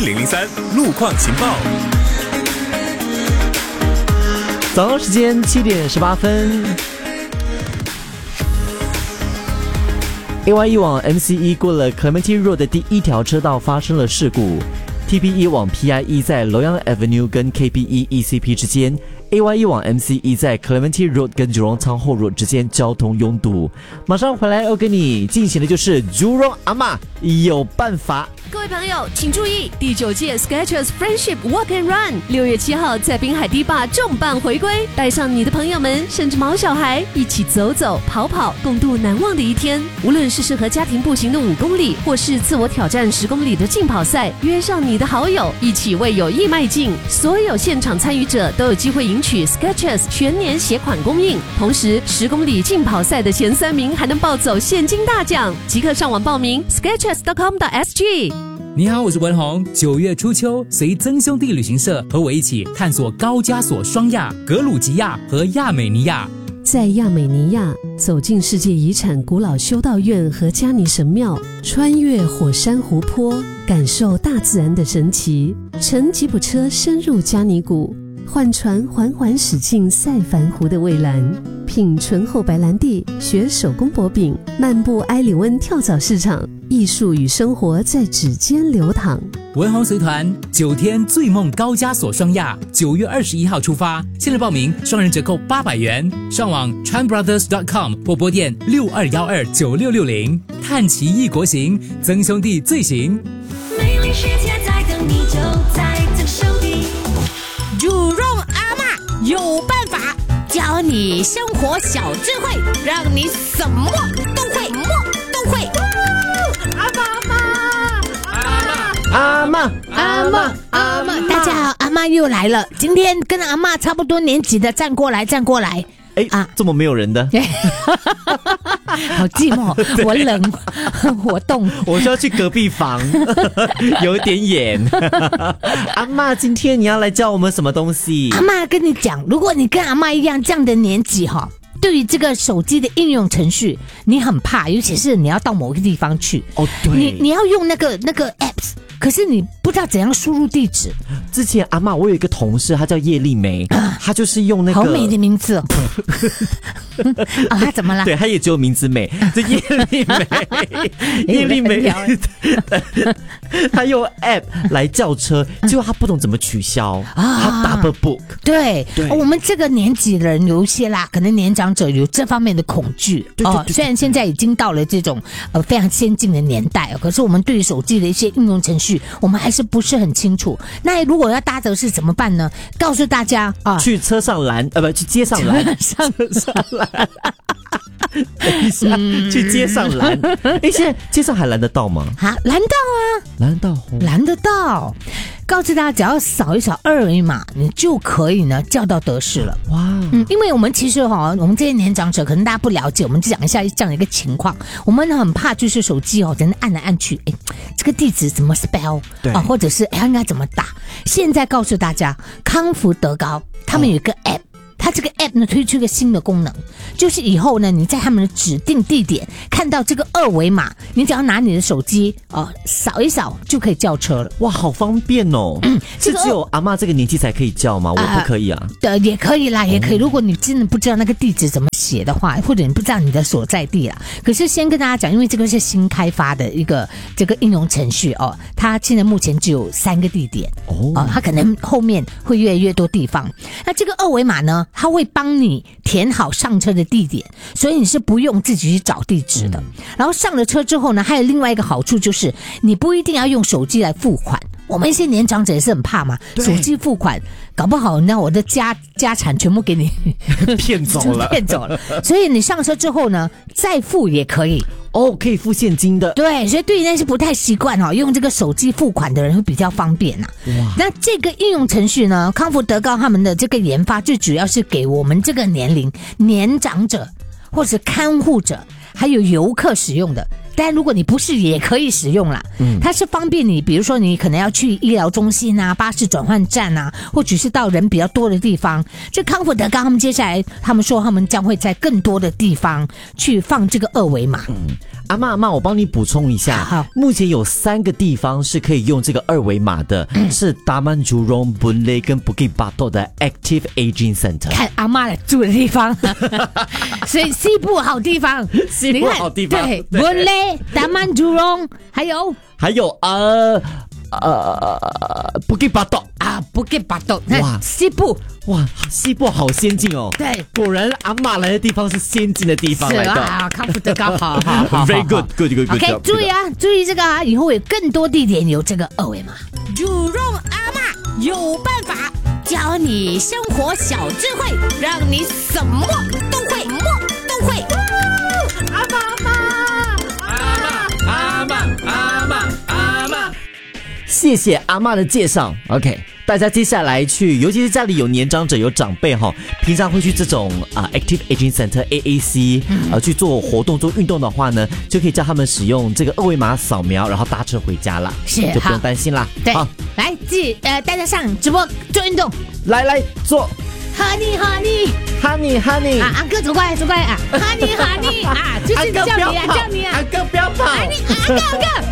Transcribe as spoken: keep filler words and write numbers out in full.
零零三路况情报。 早上时间七点十八分。A Y E 往 M C E 过了 Clementi Road 的第一条车道发生了事故。T P E 往 P I E 在 Loyang Avenue 跟 K P E E C P 之间。A Y E 往 M C E 在 Clementi Road 跟 Jurong Town Hall Road 之间交通拥堵。马上回来要跟你进行的就是 Jurong 阿嬷有办法。 各位朋友请注意，第九届 Skechers Friendship Walk and Run 六月七号在滨海堤坝重磅回归，带上你的朋友们甚至毛小孩一起走走跑跑，共度难忘的一天。无论是适合家庭步行的五公里，或是自我挑战十公里的竞跑赛，约上你的好友一起为友谊迈进。所有现场参与者都有机会赢取 Skechers 全年鞋款供应，同时十公里竞跑赛的前三名还能抱走现金大奖。即刻上网报名 skechers dot com dot s g。 你好，我是文宏。九月初秋，随曾兄弟旅行社和我一起探索高加索双亚、格鲁吉亚和亚美尼亚。 在亚美尼亚，走进世界遗产古老修道院和加尼神庙，穿越火山湖泊，感受大自然的神奇。乘吉普车深入加尼谷，换船缓缓驶进塞凡湖的蔚蓝，品醇厚白兰地，学手工薄饼，漫步埃里温跳蚤市场，艺术与生活在指尖流淌。 文宏随团九天醉梦高加索双亚，九月二十一号出发，现在报名双人折扣八百元，上网 tran brothers dot com 或拨电六二一二九六六零，探奇异国行，曾兄弟最行。 美丽世界在等你，就在曾兄弟。 Jurong 阿嬷有办法，教你生活小智慧，让你什么都会，什么都会。阿嬷阿嬷阿嬷阿嬷，大家好，阿嬷又来了。今天跟阿嬷差不多年纪的站过来，站过来。 哎啊，这么没有人的， 好寂寞，我冷，我冻， 我需要去隔壁房，有点远。阿嬷，今天你要来教我们什么东西？ 阿嬷跟你讲，如果你跟阿嬷一样这样的年纪哈，对于这个手机的应用程序，你很怕，尤其是你要到某个地方去， 哦，对， 你你要用那个那个 apps， 可是你不知道怎样输入地址。 之前阿嬷，我有一个同事，她叫叶丽梅，她就是用那个好美的名字哦。啊，她怎么了？ 对，她也只有名字美，这叶丽梅，叶丽梅，她用 app 来叫车，结果她不懂怎么取消，她 double book。 对， 对， 我们这个年纪的人有一些啦，可能年长者有这方面的恐惧。 对对对对， 虽然现在已经到了这种呃非常先进的年代，可是我们对于手机的一些应用程序，我们还是不是很清楚。那如果要搭的是怎么办呢？告诉大家啊， 去车上拦，呃，不，去街上拦， 上上拦。等一下，嗯、去街上拦。哎，现在街上还拦得到吗？ 啊，拦到啊， 拦得到， 拦得到。告诉大家，只要扫一扫二维码，你就可以呢叫到德士了。哇，嗯，因为我们其实哈，我们这些年长者可能大家不了解，我们就讲一下这样的一个情况。我们很怕就是手机哦，真的按来按去，哎，这个地址怎么 spell 啊，或者是哎应该怎么打？现在告诉大家，康福德高他们有一个 app。哦，它这个 app 呢推出一个新的功能，就是以后呢你在他们的指定地点看到这个二维码，你只要拿你的手机哦扫一扫就可以叫车了。 哇，好方便哦！嗯，是只有阿嬷这个年纪才可以叫吗？我不可以啊。 对、呃，也可以啦，也可以。如果你真的不知道那个地址怎么写的话，或者你不知道你的所在地啦，可是先跟大家讲，因为这个是新开发的一个这个应用程序哦，它现在目前只有三个地点哦、呃，它可能后面会越来越多地方。那这个二维码呢？它会帮你填好上车的地点，所以你是不用自己去找地址的。嗯、然后上了车之后呢，还有另外一个好处就是，你不一定要用手机来付款。我们一些年长者也是很怕嘛，手机付款，搞不好那我的家家产全部给你骗走了， 骗走了。所以你上车之后呢，再付也可以。 哦，可以付现金的。 对，所以对于那些不太习惯哦用这个手机付款的人会比较方便呐、啊。那这个应用程序呢，康福德高他们的这个研发最主要是给我们这个年龄年长者或者看护者还有游客使用的。但如果你不是也可以使用啦，嗯，它是方便你，比如说你可能要去医疗中心啊、巴士转换站啊，或者是到人比较多的地方。这康福德高他们接下来他们说他们将会在更多的地方去放这个二维码。 嗯， 阿嬷阿嬷，我帮你补充一下， 好， 目前有三个地方是可以用这个二维码的，嗯、是 Taman Jurong, Boon Lay 跟 Bukit Batok 的 Active Aging Center。 看阿嬷的住的地方，所以西部好地方， 西部好地方， 对 Boon Lay, Taman Jurong， 还有还有呃呃 Bukit Batok 啊 Bukit Batok， 哇， 西部哇，西部好先进哦。 对， 果然阿嬷来的地方是先进的地方来的。 是啊，康复得高，好好好 ，Very good, good, good, good. OK， 注意啊，注意这个啊，以后有更多地点有这个二维码。Jurong 阿嬷有办法教你生活小智慧，让你什么都会，什么都会。阿嬷阿嬷阿嬷阿嬷阿嬷， 谢谢阿嬷的介绍。OK， 大家接下来去，尤其是家里有年长者、有长辈哈，平常会去这种啊、呃、Active Aging Center A A C 呃去做活动、做运动的话呢，就可以叫他们使用这个二维码扫描，然后搭车回家啦， 是就不用担心啦。 对， 好， 来自呃大家上直播做运动， 来来做 ，Honey Honey。 ，Honey Honey， 啊，安哥走过来，走过来啊，哈尼哈尼啊，就是叫你啊，叫你啊， 安哥不要跑， 啊你啊，哥哥。